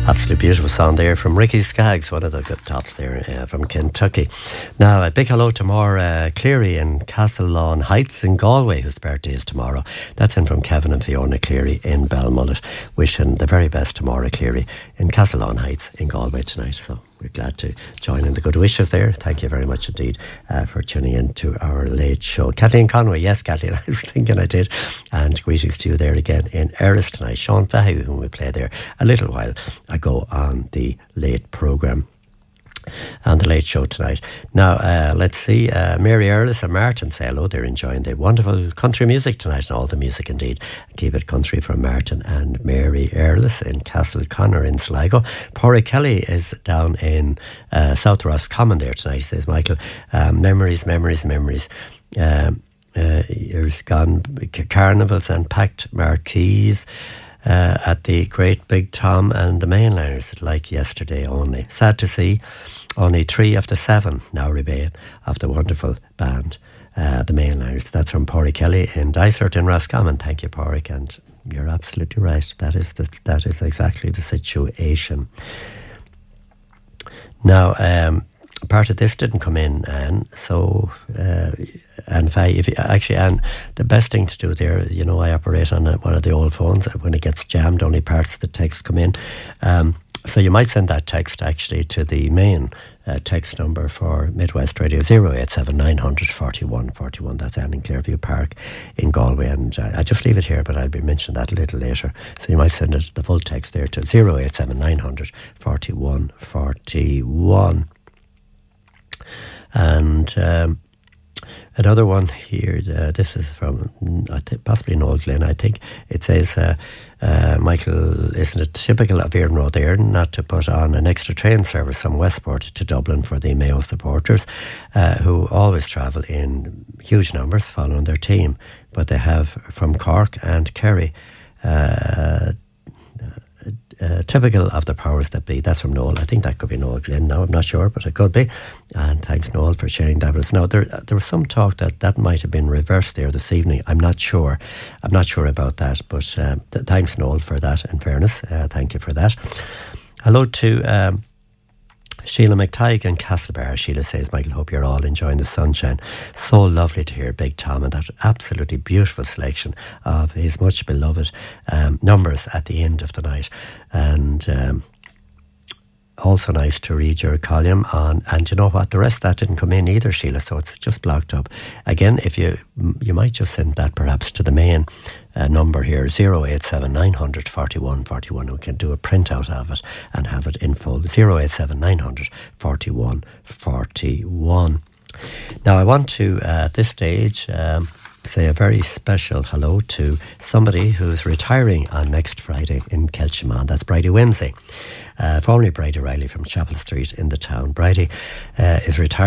Absolutely beautiful song there from Ricky Skaggs, one of the good tops there from Kentucky. Now, a big hello to Maura Cleary in Castlelawn Heights in Galway, whose birthday is tomorrow. That's in from Kevin and Fiona Cleary in Belmullet. Wishing the very best to Maura Cleary in Castlelawn Heights in Galway tonight. So we're glad to join in the good wishes there. Thank you very much indeed for tuning in to our late show. Kathleen Conway, yes, Kathleen, I was thinking I did. And greetings to you there again in Erris tonight. Sean Fahey, whom we played there a little while ago on the late programme. And the late show tonight. Now, let's see. Mary Earlis and Martin say hello. They're enjoying the wonderful country music tonight, and all the music indeed. Keep it country from Martin and Mary Earlis in Castleconnor in Sligo. Porry Kelly is down in South Roscommon there tonight, says Michael. Memories. There's gone carnivals and packed marquees. At the Great Big Tom and the Mainliners, like yesterday only. Sad to see, only 3 of the 7 now remain of the wonderful band, the Mainliners. That's from Porry Kelly in Dysart in Roscommon. Thank you, Porrick, and you're absolutely right. That is exactly the situation. Now, part of this didn't come in, Anne, so and Anne, the best thing to do there, you know, I operate on one of the old phones. When it gets jammed, only parts of the text come in, so you might send that text actually to the main text number for Midwest Radio, 087 900 41 41. That's Anne in Clearview Park in Galway, and I just leave it here, but I'll be mentioning that a little later, so you might send it, the full text there, to 087 900 41 41. And another one here, this is from possibly Noel Glenn, I think. It says, Michael, isn't it typical of Erin Road Éireann not to put on an extra train service from Westport to Dublin for the Mayo supporters, who always travel in huge numbers following their team, but they have from Cork and Kerry. Typical of the powers that be. That's from Noel. I think that could be Noel Glenn now, I'm not sure, but it could be. And thanks, Noel, for sharing that with us. Now, there was some talk that might have been reversed there this evening. I'm not sure about that, but thanks, Noel, for that, in fairness. Thank you for that. Hello to Sheila McTighe in Castlebar. Sheila says, Michael, hope you're all enjoying the sunshine. So lovely to hear Big Tom and that absolutely beautiful selection of his much beloved numbers at the end of the night. And also nice to read your column on, and you know what, the rest of that didn't come in either, Sheila, so it's just blocked up. Again, if you might just send that perhaps to the main number here, 087 900 41 41. We can do a printout of it and have it in full, 087 900 41 41. Now, I want to, at this stage, say a very special hello to somebody who's retiring on next Friday in Kelchimon. That's Bridie Whimsy, formerly Bridie Riley from Chapel Street in the town. Bridie is retiring